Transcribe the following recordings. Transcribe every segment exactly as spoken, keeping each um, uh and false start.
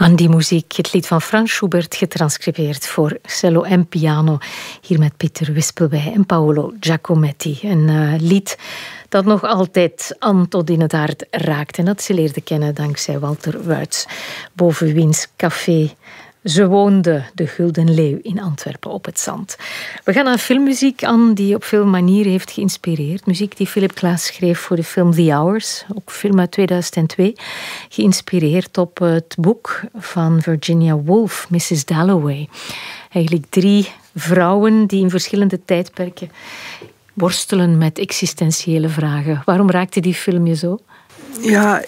Aan die muziek, het lied van Franz Schubert, getranscribeerd voor cello en piano. Hier met Pieter Wispelwey en Paolo Giacometti. Een uh, lied dat nog altijd aan tot in het hart raakt. En dat ze leerde kennen dankzij Walter Wuits. Boven wiens café ze woonde, de Gulden Leeuw in Antwerpen op het zand. We gaan naar filmmuziek aan die op veel manieren heeft geïnspireerd. Muziek die Philip Glass schreef voor de film The Hours, ook een film uit tweeduizend twee. Geïnspireerd op het boek van Virginia Woolf, missus Dalloway. Eigenlijk drie vrouwen die in verschillende tijdperken worstelen met existentiële vragen. Waarom raakte die film je zo? Ja...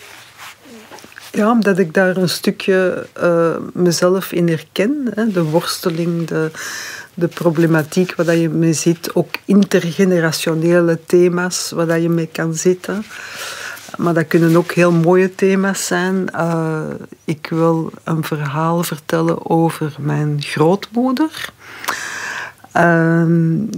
Ja, omdat ik daar een stukje uh, mezelf in herken. Hè. De worsteling, de, de problematiek waar je mee zit. Ook intergenerationele thema's waar je mee kan zitten. Maar dat kunnen ook heel mooie thema's zijn. Uh, ik wil een verhaal vertellen over mijn grootmoeder. Uh,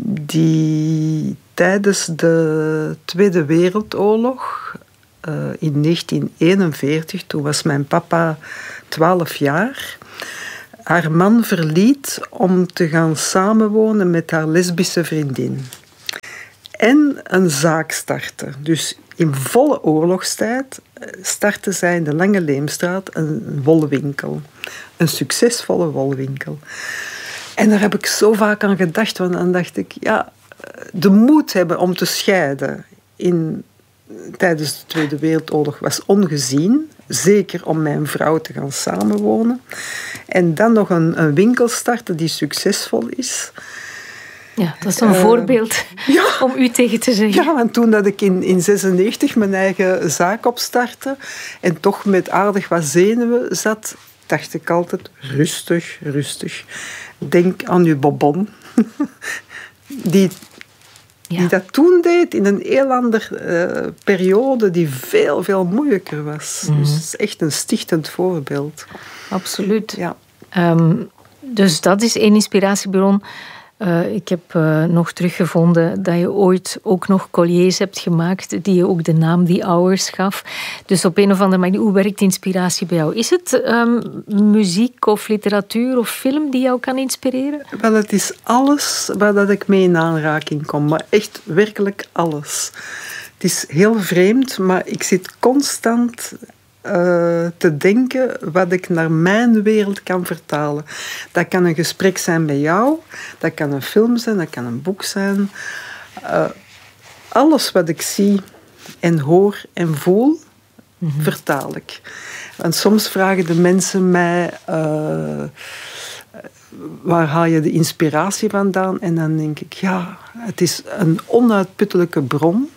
die tijdens de Tweede Wereldoorlog... Uh, in negentien eenenveertig, toen was mijn papa twaalf jaar, haar man verliet om te gaan samenwonen met haar lesbische vriendin. En een zaak starten. Dus in volle oorlogstijd startte zij in de Lange Leemstraat een wolwinkel. Een succesvolle wolwinkel. En daar heb ik zo vaak aan gedacht, want dan dacht ik, ja, de moed hebben om te scheiden in... tijdens de Tweede Wereldoorlog was ongezien. Zeker om met een vrouw te gaan samenwonen. En dan nog een, een winkel starten die succesvol is. Ja, dat is een uh, voorbeeld ja. om u tegen te zeggen. Ja, want toen dat ik in negentien zesennegentig mijn eigen zaak opstartte en toch met aardig wat zenuwen zat, dacht ik altijd rustig, rustig. Denk aan uw bobon. die... Ja. Die dat toen deed in een heel andere uh, periode die veel, veel moeilijker was. Mm. Dus het is echt een stichtend voorbeeld. Absoluut. Ja. Um, dus dat is één inspiratiebron. Uh, ik heb uh, nog teruggevonden dat je ooit ook nog colliers hebt gemaakt die je ook de naam The Hours gaf. Dus op een of andere manier, hoe werkt inspiratie bij jou? Is het um, muziek of literatuur of film die jou kan inspireren? Wel, het is alles waar dat ik mee in aanraking kom, maar echt werkelijk alles. Het is heel vreemd, maar ik zit constant... Uh, te denken wat ik naar mijn wereld kan vertalen. Dat kan een gesprek zijn met jou, dat kan een film zijn, dat kan een boek zijn. Uh, alles wat ik zie en hoor en voel, mm-hmm. vertaal ik. Want soms vragen de mensen mij... Uh, waar haal je de inspiratie vandaan? En dan denk ik, ja, het is een onuitputtelijke bron.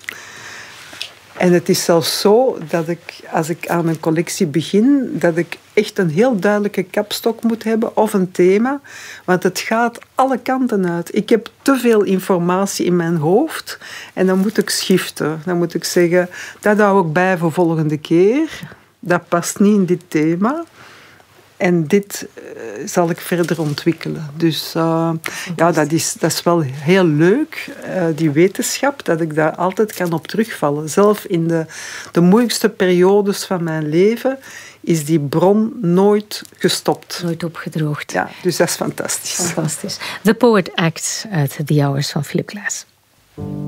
En het is zelfs zo dat ik, als ik aan een collectie begin, dat ik echt een heel duidelijke kapstok moet hebben of een thema. Want het gaat alle kanten uit. Ik heb te veel informatie in mijn hoofd en dan moet ik schiften. Dan moet ik zeggen, dat hou ik bij voor volgende keer. Dat past niet in dit thema. En dit uh, zal ik verder ontwikkelen. Dus uh, ja, dat is, dat is wel heel leuk, uh, die wetenschap, dat ik daar altijd kan op terugvallen. Zelf in de, de moeilijkste periodes van mijn leven is die bron nooit gestopt. Nooit opgedroogd. Ja, dus dat is fantastisch. Fantastisch. The Poet Act uit The Hours van Philip Glass.